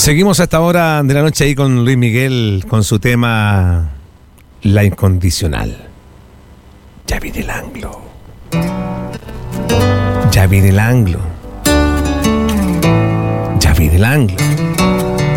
Seguimos a esta hora de la noche ahí con Luis Miguel con su tema La Incondicional. Ya viene el anglo. Ya viene el anglo. Ya viene el anglo.